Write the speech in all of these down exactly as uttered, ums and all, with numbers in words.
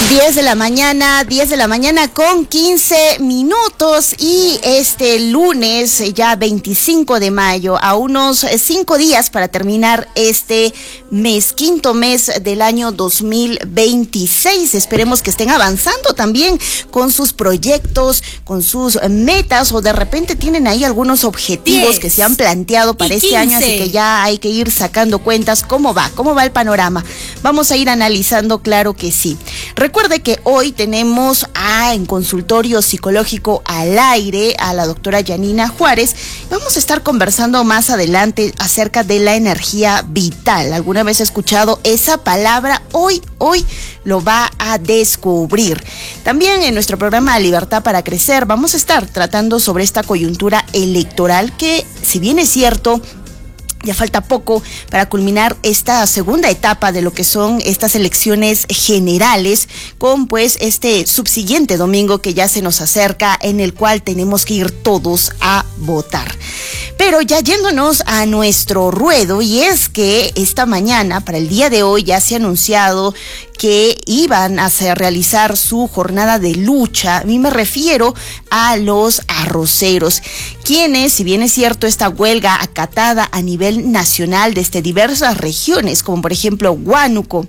diez de la mañana, diez de la mañana con quince minutos y este lunes, ya veinticinco de mayo, a unos cinco días para terminar este mes, quinto mes del año dos mil veintiséis. Esperemos que estén avanzando también con sus proyectos, con sus metas, o de repente tienen ahí algunos objetivos diez que se han planteado para este año, así que ya hay que ir sacando cuentas. ¿Cómo va? ¿Cómo va el panorama? Vamos a ir analizando, claro que sí. Recuerde que hoy tenemos a, en consultorio psicológico al aire a la doctora Yanina Juárez. Vamos a estar conversando más adelante acerca de la energía vital. ¿Alguna vez ha escuchado esa palabra? Hoy, hoy lo va a descubrir. También en nuestro programa Libertad para Crecer vamos a estar tratando sobre esta coyuntura electoral que, si bien es cierto, ya falta poco para culminar esta segunda etapa de lo que son estas elecciones generales, con pues este subsiguiente domingo que ya se nos acerca, en el cual tenemos que ir todos a votar. Pero ya yéndonos a nuestro ruedo, y es que esta mañana, para el día de hoy, ya se ha anunciado que iban a hacer, realizar su jornada de lucha. A mí me refiero a los arroceros, quienes, si bien es cierto, esta huelga acatada a nivel nacional desde diversas regiones, como por ejemplo Huánuco,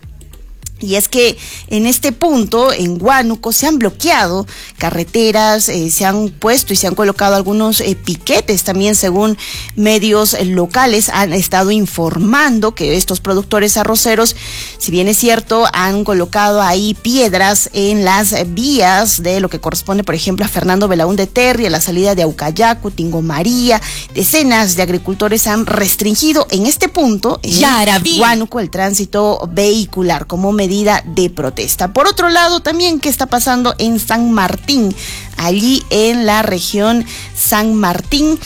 y es que en este punto, en Huánuco, se han bloqueado carreteras, eh, se han puesto y se han colocado algunos eh, piquetes también, según medios eh, locales han estado informando que estos productores arroceros, si bien es cierto, han colocado ahí piedras en las vías de lo que corresponde, por ejemplo, a Fernando Belaúnde Terry, a la salida de Aucayacu, Tingo María. Decenas de agricultores han restringido en este punto, en Huánuco, el tránsito vehicular como medida medida de protesta. Por otro lado, también, ¿qué está pasando en San Martín? Allí en la región San Martín.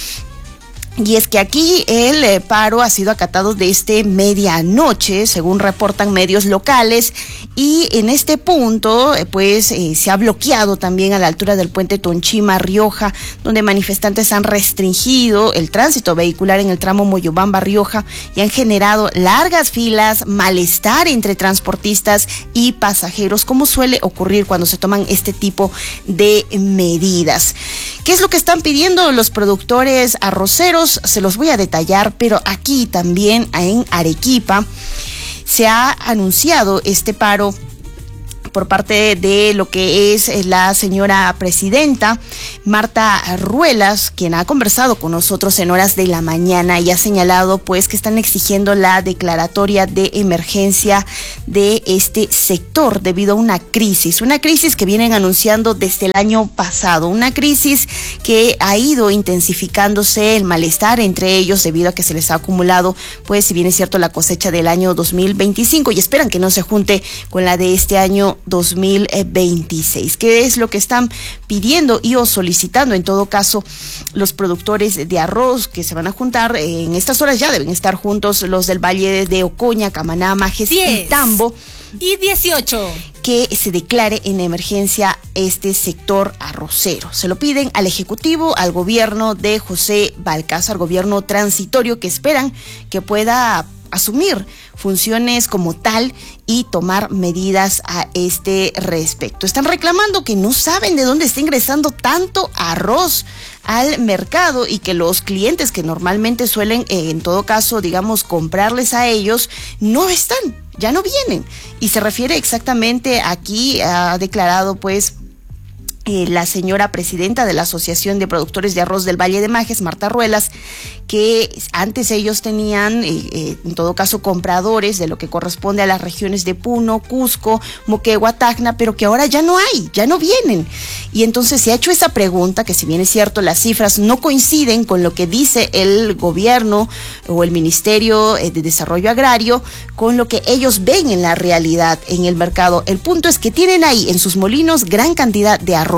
Y es que aquí el eh, paro ha sido acatado desde medianoche, según reportan medios locales, y en este punto eh, pues eh, se ha bloqueado también a la altura del puente Tonchima-Rioja, donde manifestantes han restringido el tránsito vehicular en el tramo Moyobamba-Rioja y han generado largas filas, malestar entre transportistas y pasajeros, como suele ocurrir cuando se toman este tipo de medidas. ¿Qué es lo que están pidiendo los productores arroceros? Se los voy a detallar, pero aquí también en Arequipa se ha anunciado este paro por parte de lo que es la señora presidenta Marta Ruelas, quien ha conversado con nosotros en horas de la mañana y ha señalado pues que están exigiendo la declaratoria de emergencia de este sector debido a una crisis, una crisis que vienen anunciando desde el año pasado, una crisis que ha ido intensificándose, el malestar entre ellos debido a que se les ha acumulado, pues si bien es cierto, la cosecha del año dos mil veinticinco, y esperan que no se junte con la de este año dos mil veintiséis. ¿Qué es lo que están pidiendo y o solicitando en todo caso los productores de arroz que se van a juntar? En estas horas ya deben estar juntos los del Valle de Ocoña, Camaná, Majes y Tambo. Y dieciocho. Que se declare en emergencia este sector arrocero. Se lo piden al Ejecutivo, al gobierno de José Balcázar, gobierno transitorio, que esperan que pueda asumir funciones como tal y tomar medidas a este respecto. Están reclamando que no saben de dónde está ingresando tanto arroz al mercado y que los clientes que normalmente suelen, eh, en todo caso, digamos, comprarles a ellos, no están, ya no vienen. Y se refiere exactamente aquí, ha declarado pues Eh, la señora presidenta de la Asociación de Productores de Arroz del Valle de Majes, Marta Ruelas, que antes ellos tenían, eh, eh, en todo caso, compradores de lo que corresponde a las regiones de Puno, Cusco, Moquegua, Tacna, pero que ahora ya no hay, ya no vienen. Y entonces se ha hecho esa pregunta, que si bien es cierto, las cifras no coinciden con lo que dice el gobierno o el Ministerio de Desarrollo Agrario, con lo que ellos ven en la realidad, en el mercado. El punto es que tienen ahí en sus molinos gran cantidad de arroz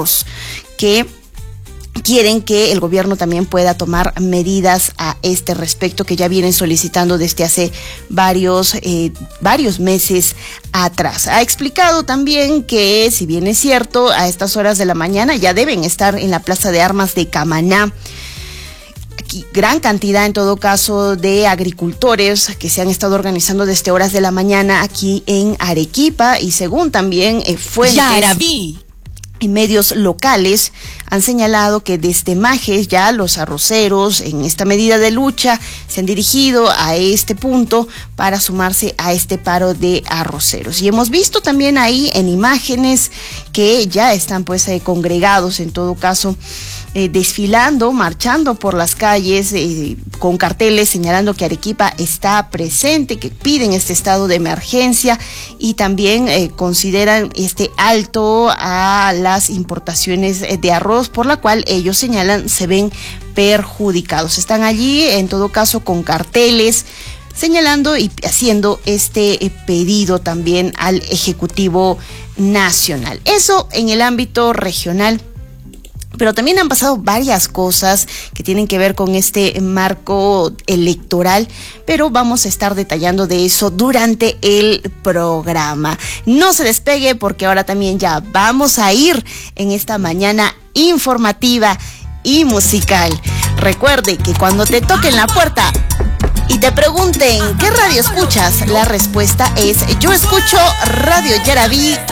que quieren que el gobierno también pueda tomar medidas a este respecto, que ya vienen solicitando desde hace varios, eh, varios meses atrás. Ha explicado también que, si bien es cierto, a estas horas de la mañana ya deben estar en la Plaza de Armas de Camaná Aquí, gran cantidad en todo caso de agricultores que se han estado organizando desde horas de la mañana aquí en Arequipa, y según también eh, fuentes Yaraví y medios locales han señalado que desde Majes ya los arroceros en esta medida de lucha se han dirigido a este punto para sumarse a este paro de arroceros. Y hemos visto también ahí en imágenes que ya están pues eh, congregados en todo caso, Eh, desfilando, marchando por las calles eh, con carteles señalando que Arequipa está presente, que piden este estado de emergencia, y también eh, consideran este alto a las importaciones de arroz, por la cual ellos señalan se ven perjudicados. Están allí en todo caso con carteles señalando y haciendo este pedido también al Ejecutivo Nacional. Eso en el ámbito regional. Pero también han pasado varias cosas que tienen que ver con este marco electoral, pero vamos a estar detallando de eso durante el programa. No se despegue, porque ahora también ya vamos a ir en esta mañana informativa y musical. Recuerde que cuando te toquen la puerta y te pregunten ¿qué radio escuchas?, la respuesta es: yo escucho Radio Yaraví